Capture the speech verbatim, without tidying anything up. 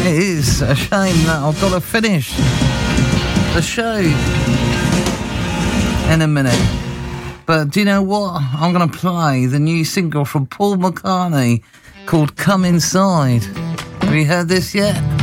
It is a shame that I've got to finish the show in a minute. But do you know what? I'm going to play the new single from Paul McCartney called Come Inside. Have you heard this yet?